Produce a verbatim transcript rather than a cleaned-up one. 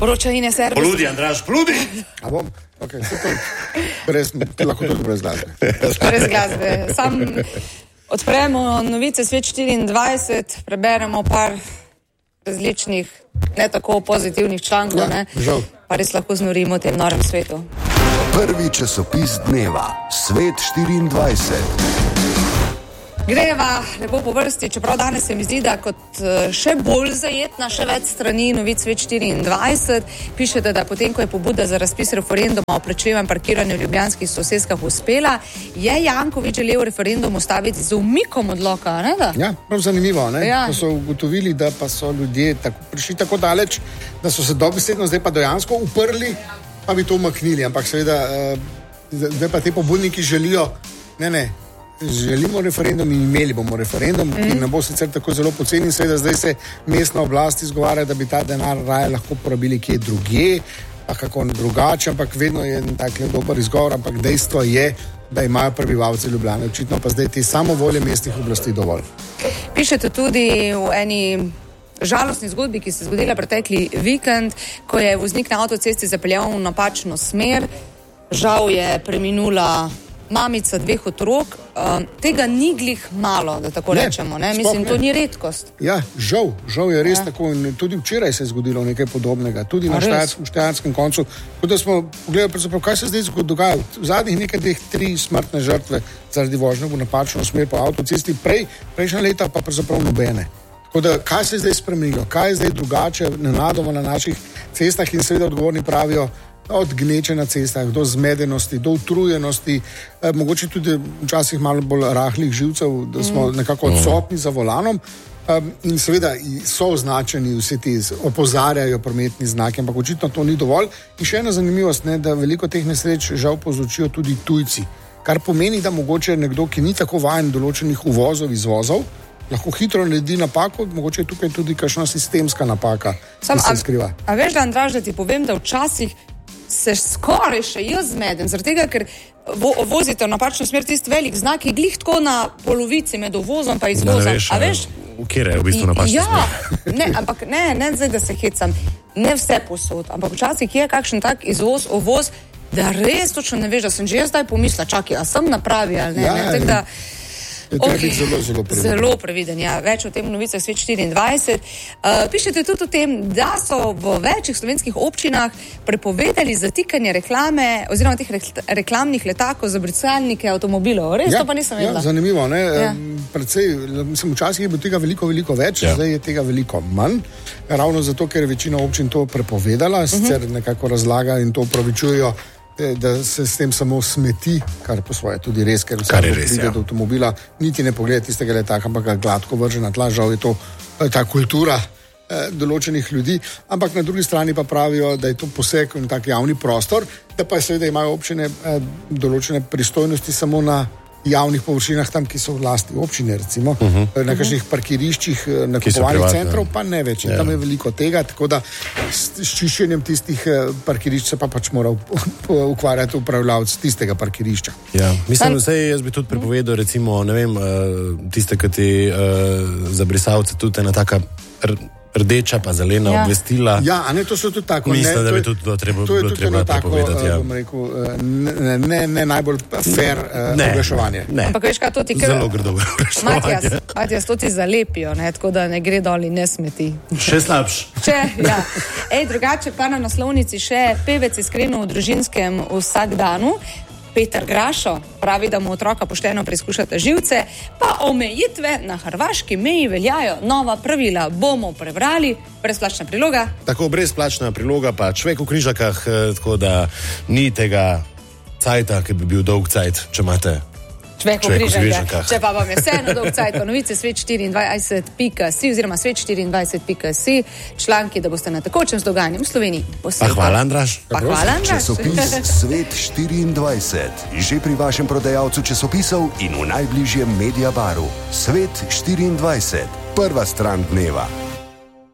Poroča Ines Erbas. Poludi, Andraž, poludi! A bom? Ok, super. Brez, lahko tudi brez glasbe. Brez glasbe. Sam odpremo novice Svet štiriindvajset, preberemo par različnih, ne tako pozitivnih člankov, Ja, ne? žal. Pa res lahko znorimo v tem norem svetu. Prvi časopis dneva, Svet štiriindvajset. Greva lepo po vrsti, čeprav danes se mi zdi, da kot eh, še bolj zajetna, še več strani novic Svet štiriindvajset. Pišete, da potem, ko je pobuda za razpis referenduma o plačljivem parkiranju v ljubljanskih soseskah uspela, je Janković želel referendum ustaviti z umikom odloka, ne da? Ja, prav zanimivo, ne? Ja. Ko so ugotovili, da pa so ljudje tako, prišli tako daleč, da so se dobesedno zdaj pa dejansko uprli, pa bi to umaknili. Ampak seveda, eh, zdaj pa te pobudniki želijo, ne, ne, želimo referendum in imeli bomo referendum, mm. ki ne bo sicer tako zelo poceni. Seveda zdaj se mestna oblast izgovarja, da bi ta denar raje lahko porabili kje drugje, pa kako drugače, ampak vedno je tak dober izgovor, ampak dejstvo je, da imajo prebivalci Ljubljane očitno pa zdaj te samovolje mestnih oblasti dovolj. Pišete tudi v eni žalostni zgodbi, ki se je zgodila pretekli vikend, ko je voznik na avtocesti zapeljal v napačno smer. Žal je preminula mamica dveh otrok. Uh, tega ni glih malo, da tako Ne, rečemo. Ne? sploh Mislim, ne. to ni redkost. Ja, žal, žal je res Ja. tako in tudi včeraj se je zgodilo nekaj podobnega, tudi na A res? Štajerskem, Štajerskem koncu. Tako da smo pogledali, pravzaprav, kaj se zdaj zgod- dogaja. V zadnjih nekaj dveh, tri smrtne žrtve zaradi vožnje v napačno smer po avtocesti, prej, prejšnja leta pa pravzaprav nobene. Tako da, kaj se je zdaj spremenilo, kaj je zdaj drugače nenadoma na naših cestah in seveda odgovorni pravijo, od gneče na cestah, do zmedenosti, do utrujenosti, eh, mogoče tudi včasih malo bolj rahlih živcev, da smo mm. nekako odsotni za volanom. Um, in seveda so označeni vsi ti, opozarjajo prometni znaki, ampak očitno to ni dovolj. In še ena zanimivost, ne, da veliko teh nesreč žal povzročijo tudi tujci, kar pomeni, da mogoče nekdo, ki ni tako vajen določenih uvozov, izvozov, lahko hitro naredi napako, mogoče je tukaj tudi kakšna sistemska napaka, Sam, ki se a, skriva. a veš, da, Andraž, da ti povem, da včasih se skoraj še jaz zmedem, zaradi tega, ker vo, vozite v napačno smer, tisti velik znak je glih tako na polovici med uvozom pa izvozom. A veš, v kjer je v bistvu napačna ja, smer? ne, ampak ne, ne zdaj, da se hecam, ne vse posod, ampak včasih je kakšen tak izvoz, uvoz, da res točno ne veš, da sem že jaz zdaj pomisla, čakaj, a sem napravi ali ne, Ja, ne, tako da Je treba okej. biti zelo, zelo previden. Zelo previden, ja. Več o tem v novicah Svet štiriindvajset. Uh, pišete tudi o tem, da so v večjih slovenskih občinah prepovedali zatikanje reklame oziroma teh rekl- reklamnih letakov za brskalnike avtomobilov. Res, to pa nisem ja, vedela. zanimivo, ne? Ja. Ja. Predvsej, mislim, včasih je bilo tega veliko, veliko več, Ja. ja. Zdaj je tega veliko manj. Ravno zato, ker je večina občin to prepovedala, sicer uh -huh. nekako razlaga in to upravičujejo, da se s tem samo smeti, kar po svoje tudi res, ker Kar je vsakdo res, pride ja. do avtomobila, niti ne pogleda tistega letaka, ampak ga gladko vrže na tla, žal je to eh, ta kultura eh, določenih ljudi, ampak na drugi strani pa pravijo, da je to poseg v tak javni prostor, da pa seveda imajo občine eh, določene pristojnosti samo na javnih površinah, tam, ki so v lasti občine, recimo, uh -huh. na kakšnih parkiriščih, nakupovalnih privatne. centrov, pa ne več. In Ja. tam je veliko tega, tako da s, s čiščenjem tistih eh, parkirišč se pa pač mora up- ukvarjati upravljavec tistega parkirišča. Ja, mislim, Sam- da se jaz bi tudi prepovedal, recimo, ne vem, uh, tiste, ki ti uh, za brisalce tudi ena taka r- rdeča pa zelena Ja. ja. obvestila. Ja, a ne, to so tudi tako. Mislim, ne, da to bi je- tudi to treba- to je bilo tudi treba eno tako, prepovedati, eh, ja. bom rekel, eh, ne, ne, ne najbolj fair eh, Ne, oglaševanje. ne. Ampak veš, kaj to ti kar... Zelo grdo Matjas, vprašanje. Matjas, to ti zalepijo, ne, tako da ne gre dol in ne smeti. Še slabš. Če, ja. Ej, drugače pa na naslovnici še pevec iskreno v družinskem vsakdanu. Peter Grašo pravi, da mu otroka pošteno preizkušata živce, pa omejitve na hrvaški meji veljajo. Nova pravila bomo prebrali, brezplačna priloga. Tako brezplačna priloga, pa človek v križakah, eh, tako da ni tega cajta, ki bi bil dolg cajt, če imate. Človek v Človek v križankah. križankah. Če pa vam je vseeno dolg cajt, pa novice svet štiriindvajset pika si oziroma svet štiriindvajset pika si, članki, da boste na tekočem z dogajanjem v Sloveniji. Pa posebej. hvala, Andraž. Pa hvala, Andraž. Časopis Svet štiriindvajset. Že pri vašem prodajalcu časopisov in v najbližjem Mediabaru. Svet štiriindvajset. Prva stran dneva.